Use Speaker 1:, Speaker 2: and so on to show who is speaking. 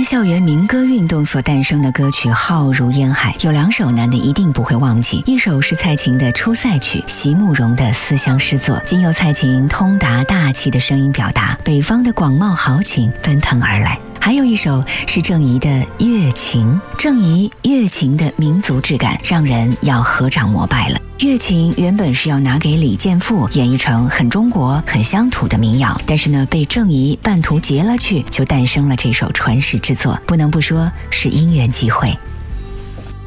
Speaker 1: 校园民歌运动所诞生的歌曲浩如烟海，有2首呢，你一定不会忘记。一首是蔡琴的出塞曲，席慕容的思乡诗作，经由蔡琴通达大气的声音表达，北方的广袤豪情奔腾而来。还有一首是郑怡的《乐情》，郑怡乐情的民族质感让人要合掌膜拜了。乐情原本是要拿给李健富演绎成很中国很乡土的民谣，但是呢被郑怡半途截了去，就诞生了这首传世之作，不能不说是因缘际会。